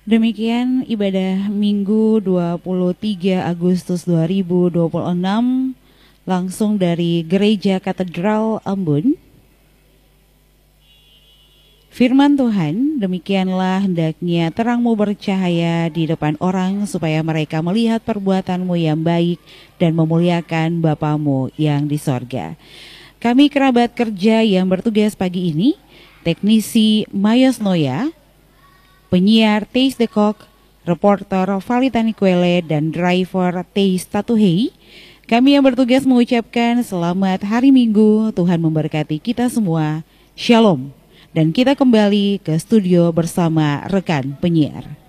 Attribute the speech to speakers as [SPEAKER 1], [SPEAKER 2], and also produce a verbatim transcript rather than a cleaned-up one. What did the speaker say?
[SPEAKER 1] Demikian ibadah Minggu dua puluh tiga Agustus dua ribu dua puluh enam langsung dari Gereja Katedral Ambon. Firman Tuhan, demikianlah hendaknya terangmu bercahaya di depan orang supaya mereka melihat perbuatanmu yang baik dan memuliakan Bapamu yang di sorga. Kami kerabat kerja yang bertugas pagi ini, teknisi Mayos Noya, penyiar Teis Dekok, reporter Valitani Kuele, dan driver Teis Tatuhei. Kami yang bertugas mengucapkan selamat hari Minggu, Tuhan memberkati kita semua. Shalom. Dan kita kembali ke studio bersama rekan penyiar.